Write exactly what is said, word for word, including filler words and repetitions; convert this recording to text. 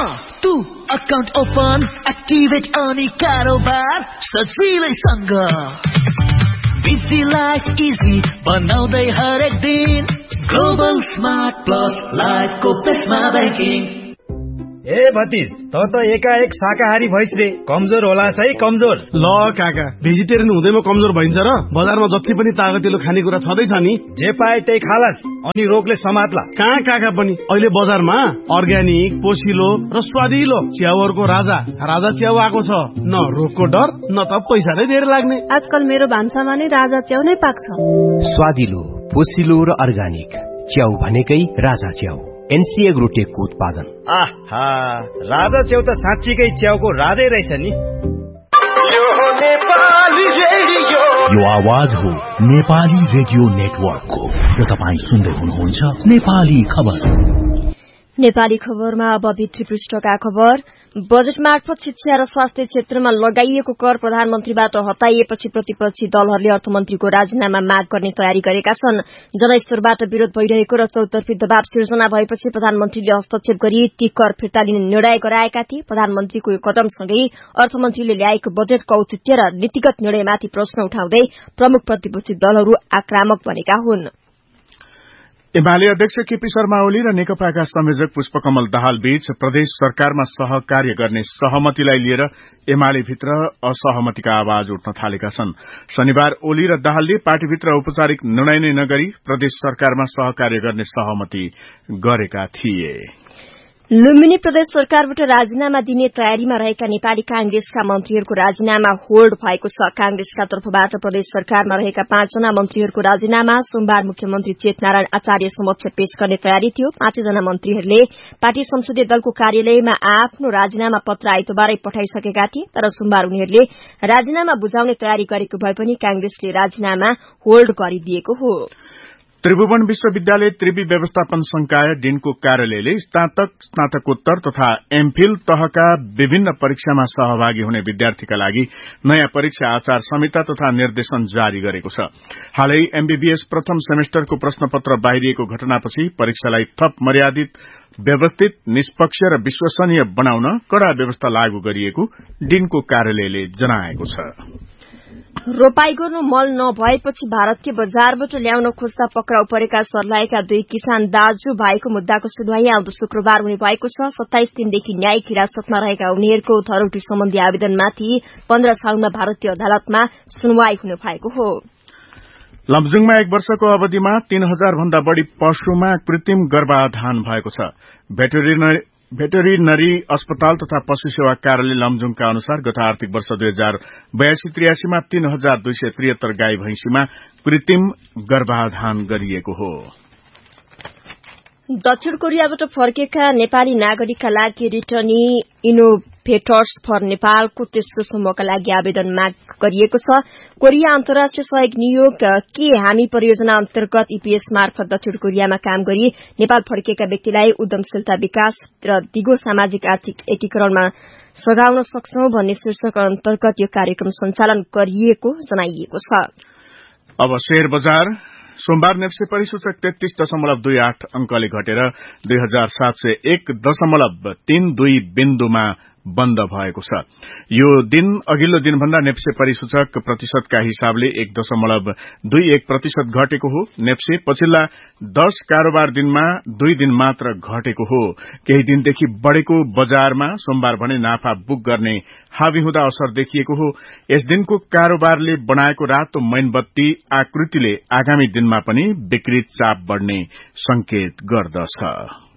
तू account open activate अनि कारोबार सजिलैसँग बिजी लाइफ इजी बनाउँदै हरेक दिन ग्लोबल स्मार्ट प्लस लाइफको बेसमा ब्याङ्किङ। ए भतिज त त एकाएक शाकाहारी भइस रे, कमजोर होला है कमजोर। ल काका, भेजिटेरियन हुँदैमा कमजोर भइन्छ र? बजारमा जति पनि तागतिलो खानेकुरा छँदैछ नि, जे पाए त्यही खालास अनि रोगले समात्ला। कहाँ काका पनि अहिले बजारमा अर्ग्यानिक पोसिलो र स्वादिलो च्याउहरूको राजा राजा च्याउ आएको छ। न रोगको डर न त पैसा नै धेरै लाग्ने। आजकल मेरो भान्सामा नै राजा च्याउ नै पाक्छ। स्वादिलो पोसिलो र अर्ग्यानिक च्याउ भनेकै राजा च्याउ, एनसी एग्रोटेकको उत्पादन। आहा, राजा च्याउ त साँच्चीकै च्याउको राजै रहेछ नि। यो नेपाली रेडियो, यो आवाज हो नेपाली रेडियो नेटवर्कको र तपाईँ सुन्दै हुनुहुन्छ नेपाली खबर। नेपाली खबरमा अब भित्री पृष्ठका खबर। बजेट मार्फत शिक्षा र स्वास्थ्य क्षेत्रमा लगाइएको कर प्रधानमन्त्रीबाट हटाइएपछि प्रतिपक्षी दलहरूले अर्थमन्त्रीको राजीनामा माग गर्ने तयारी गरेका छन्। जनस्तरबाट विरोध भइरहेको र चौतर्फी दबाव सिर्जना भएपछि प्रधानमन्त्रीले हस्तक्षेप गरी ती कर फिर्ता लिने निर्णय गराएका थिए। प्रधानमन्त्रीको यो कदमसँगै अर्थमन्त्रीले ल्याएको बजेटको औचित्य र नीतिगत निर्णयमाथि प्रश्न उठाउँदै प्रमुख प्रतिपक्षी दलहरू आक्रामक बनेका हुन्। एमाले अध्यक्ष केपी शर्मा ओली र नेकपाका संयोजक पुष्पकमल दाहाल बीच प्रदेश सरकारमा सहकार्य गर्ने सहमतिलाई लिएर एमाले भित्र असहमतिका आवाज उठ्न थालेका छन्। शनिबार ओली र दाहालले पार्टीभित्र औपचारिक निर्णय नै नगरी प्रदेश सरकारमा सहकार्य गर्ने सहमति गरेका थिए। लुम्बिनी प्रदेश सरकारबाट राजीनामा दिने तयारीमा रहेका नेपाली कांग्रेसका मन्त्रीहरूको राजीनामा होल्ड भएको छ। कांग्रेसका तर्फबाट प्रदेश सरकारमा रहेका पाँचजना मन्त्रीहरूको राजीनामा सोमबार मुख्यमन्त्री चेतनारायण आचार्य समक्ष पेश गर्ने तयारी थियो। पाँचजना मन्त्रीहरूले पार्टी संसदीय दलको कार्यालयमा आफ्नो राजीनामा पत्र आइतबारै पठाइसकेका थिए, तर सोमबार उनीहरूले राजीनामा बुझाउने तयारी गरेको भए पनि कांग्रेसले राजीनामा होल्ड गरिदिएको हो। त्रिभुवन विश्वविद्यालय त्रिवी व्यवस्थापन संकाय डिनको कार्यालयले स्नातक स्नातकोत्तर तथा एमफिल तहका विभिन्न परीक्षामा सहभागी हुने विद्यार्थीका लागि नयाँ परीक्षा आचार संहिता तथा निर्देशन जारी गरेको छ। हालै एमबीबीएस प्रथम सेमेस्टरको प्रश्नपत्र बाहिरिएको घटनापछि परीक्षालाई थप मर्यादित, व्यवस्थित, निष्पक्ष र विश्वसनीय बनाउन कड़ा व्यवस्था लागू गरिएको डिनको कार्यालयले जनाएको छ। रोपाई गर्नु मल नभएपछि भारतीय बजारबाट ल्याउन खोज्दा पक्राउ परेका सर्लाहीका दुई किसान दाजु भाइको मुद्दाको सुनवाई आउँदो शुक्रबार हुने भएको छ। सत्ताइस दिनदेखि न्यायिक हिरासतमा रहेका उनीहरूको थरोटी सम्बन्धी आवेदनमाथि पन्ध्र साउनमा भारतीय अदालतमा सुनवाई हुने भएको हो। लमजुङमा एक वर्षको अवधिमा तीन हजार भन्दा बढ़ी पशुमा कृत्रिम गर्भाधान भएको छ। भेटरिनरी भेटरिनरी अस्पताल तथा पशु सेवा कार्यालय लमजुङका अनुसार गत आर्थिक वर्ष दुई हजार बयासी त्रियासीमा तीन हजार दुई सय त्रिहत्तर गाई भैंसीमा कृत्रिम गर्भाधान गरिएको हो। दक्षिण कोरियाबाट फर्केका नेपाली नागरिकका लागि रिटर्नी इनोभेटर्स फर नेपालको तेस्रो समूहका लागि आवेदन माग गरिएको छ। कोरिया अन्तर्राष्ट्रिय सहयोग नियोग के हामी परियोजना अन्तर्गत ईपीएस मार्फत दक्षिण कोरियामा काम गरी नेपाल फर्केका व्यक्तिलाई उद्यमशीलता विकास र दिगो सामाजिक आर्थिक एकीकरणमा सघाउन सक्छौं भन्ने शीर्षक अन्तर्गत यो कार्यक्रम सञ्चालन गरिएको जनाइएको छ। अब शेयर बजार। सोमबार नेप्से परिसूचक तेत्तीस दशमलव दुई आठ अंकले घटेर दुई हजार सात सय एक दशमलव तीन दुई बिन्दुमा बन्द भएको छ। यो दिन अघिल्लो दिनभन्दा नेप्से परिसूचक प्रतिशतका हिसाबले एक दशमलव दुई एक प्रतिशत घटेको हो। नेप्से पछिल्ला दश कारोबार दिनमा दुई दिन मात्र घटेको हो। केही दिनदेखि बढ़ेको बजारमा सोमबार भने नाफा बुक गर्ने हावी हुँदा असर देखिएको हो। यस दिनको कारोबारले बनाएको रातो मैनबत्ती आकृतिले आगामी दिनमा पनि बिक्री चाप बढ़ने संकेत गर्दछ।